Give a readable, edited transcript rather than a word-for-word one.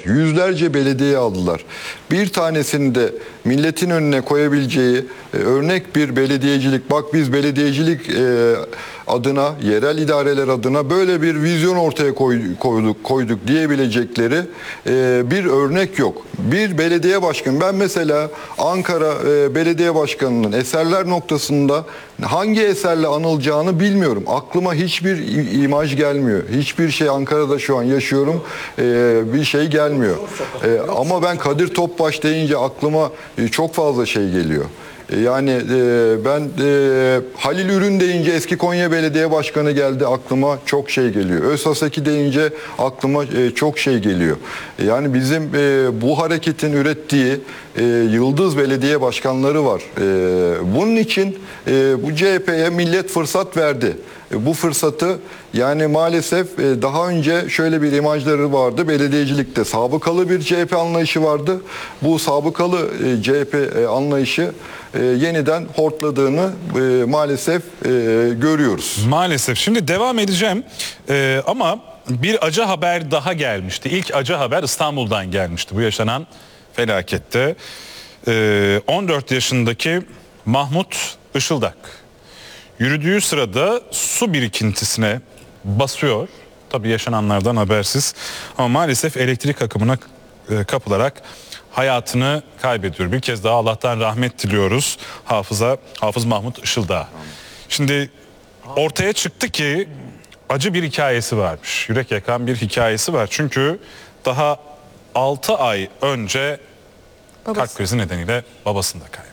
Yüzlerce belediye aldılar. Bir tanesini de milletin önüne koyabileceği örnek bir belediyecilik, bak biz belediyecilik adına, yerel idareler adına böyle bir vizyon ortaya koyduk diyebilecekleri bir örnek yok. Bir belediye başkanı, ben mesela Ankara Belediye Başkanı'nın eserler noktasında hangi eserle anılacağını bilmiyorum. Aklıma hiçbir imaj gelmiyor. Hiçbir şey, Ankara'da şu an yaşıyorum, bir şey gelmiyor. Ama ben Kadir Topbaş deyince aklıma çok fazla şey geliyor. Yani ben Halil Ürün deyince eski Konya Belediye Başkanı geldi, aklıma çok şey geliyor. Özhaseki deyince aklıma çok şey geliyor. Yani bizim bu hareketin ürettiği yıldız belediye başkanları var. Bunun için bu CHP'ye millet fırsat verdi. Bu fırsatı, yani maalesef daha önce şöyle bir imajları vardı. Belediyecilikte sabıkalı bir CHP anlayışı vardı. Bu sabıkalı CHP anlayışı yeniden hortladığını maalesef görüyoruz. Maalesef. Şimdi devam edeceğim ama bir acı haber daha gelmişti. İlk acı haber İstanbul'dan gelmişti bu yaşanan felakette. 14 yaşındaki Mahmut Işıldak yürüdüğü sırada su birikintisine basıyor. Tabii yaşananlardan habersiz ama maalesef elektrik akımına kapılarak hayatını kaybediyor. Bir kez daha Allah'tan rahmet diliyoruz Hafız Mahmut Işıldak'a. Şimdi ortaya çıktı ki acı bir hikayesi varmış. Yürek yakan bir hikayesi var. Çünkü daha 6 ay önce kalp krizi nedeniyle babasını da kaybetti.